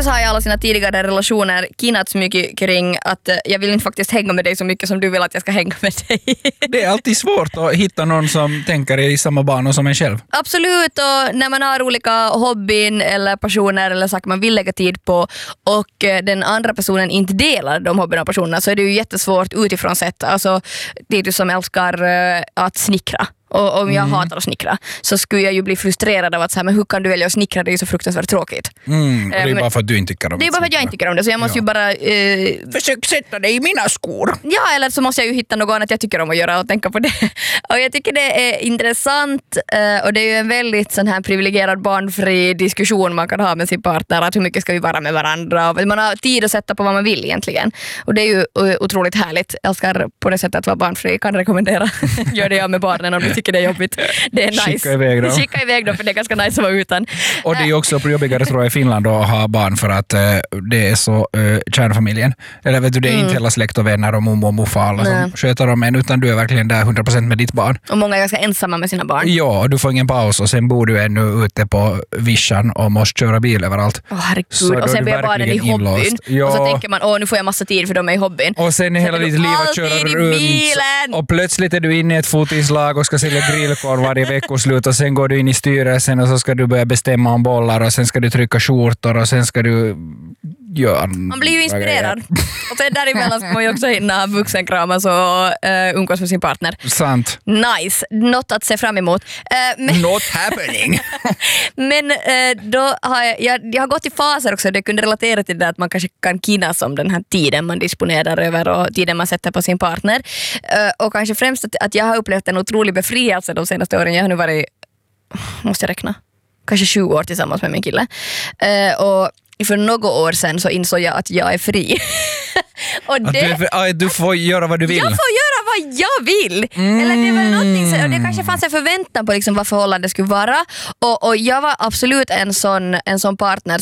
så har jag alla sina tidigare relationer kinats mycket kring att jag vill inte faktiskt hänga med dig så mycket som du vill att jag ska hänga med dig. Det är alltid svårt att hitta någon som tänker i samma banor som en själv. Absolut, och när man har olika hobbyn eller passioner eller saker man vill lägga tid på och den andra personen inte delar de hobbyerna och passionerna, så är det ju jättesvårt utifrån sett. Alltså, det är du som älskar att snickra. Och om jag hatar att snickra så skulle jag ju bli frustrerad av att så här, men hur kan du välja att snickra, det är ju så fruktansvärt tråkigt. Och det är bara för att du inte tycker om det. Det är bara för att jag inte tycker om det, så jag måste ju bara... Försök sätta dig i mina skor. Ja, eller så måste jag ju hitta något annat jag tycker om att göra och tänka på det. Och jag tycker det är intressant och det är ju en väldigt sån här privilegierad barnfri diskussion man kan ha med sin partner, att hur mycket ska vi vara med varandra och man har tid att sätta på vad man vill egentligen. Och det är ju otroligt härligt. Jag älskar på det sättet att vara barnfri, kan rekommendera. Gör det jag med barnen om du tycker det är jobbigt. Det är nice. Skicka iväg då, för det är ganska nice att vara utan. Och det är också jobbigare tror jag i Finland att ha barn för att det är så kärnfamiljen. Eller vet du, det är inte hela släkt och vänner och mormor och morfar alla som sköter dem än, utan du är verkligen där 100% med ditt barn. Och många är ganska ensamma med sina barn. Ja, du får ingen paus och sen bor du ännu ute på vischan och måste köra bil överallt. Herregud. Och sen blir barnen i hobbyn. Ja. Och så tänker man, nu får jag massa tid för de är i hobbyn. Och sen är hela ditt liv att köra runt. Och plötsligt är du inne i ett fotislag och ska sälja grillkorv varje veckoslut och sen går du in i styrelsen och så ska du börja bestämma om bollar och sen ska du trycka skjortor och sen ska du göra... Man blir ju inspirerad. Och sen däremellan ska man ju också hinna vuxenkramas och umgås med sin partner. Sant. Nice. Något att se fram emot. Not happening. Men då har jag har gått i faser också. Det kunde relatera till det att man kanske kan kinas om den här tiden man disponerar över och tiden man sätter på sin partner. Och kanske främst att jag har upplevt en otrolig befrielse de senaste åren. Jag har nu varit, måste jag räkna, kanske 20 år tillsammans med min kille. Och för några år sedan så insåg jag att jag är fri. Och du får göra vad du vill. Jag får göra vad jag vill. Eller det var någonting, och det kanske fanns en förväntan på liksom vad förhållandet skulle vara. Och jag var absolut en sån partner